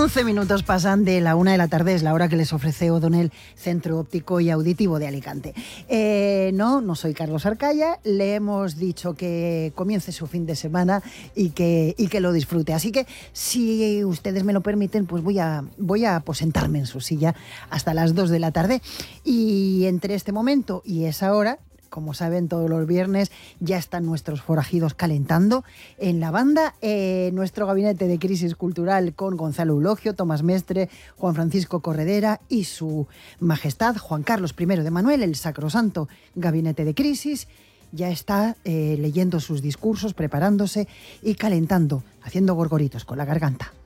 11 minutos pasan de la 1 de la tarde, es la hora que les ofrece O'Donnell, Centro Óptico y Auditivo de Alicante. No soy Carlos Arcaya, le hemos dicho que comience su fin de semana y que lo disfrute. Así que, si ustedes me lo permiten, pues voy a aposentarme en su silla hasta las 2 de la tarde. Y entre este momento y esa hora, como saben, todos los viernes ya están nuestros forajidos calentando en la banda. Nuestro gabinete de crisis cultural con Gonzalo Eulogio, Tomás Mestre, Juan Francisco Corredera y su majestad Juan Carlos I de Manuel, el sacrosanto gabinete de crisis. Ya está leyendo sus discursos, preparándose y calentando, haciendo gorgoritos con la garganta.